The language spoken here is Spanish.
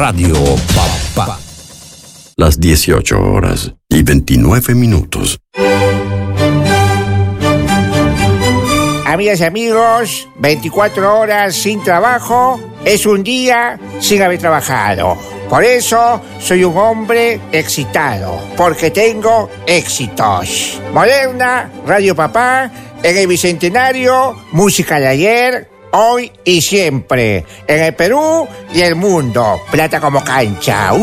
Radio Papá. Las 18:29. Amigas y amigos, 24 horas sin trabajo es un día sin haber trabajado. Por eso soy un hombre excitado, porque tengo éxitos. Moderna, Radio Papá, en el Bicentenario, música de ayer, hoy y siempre. En el Perú y el mundo, plata como cancha.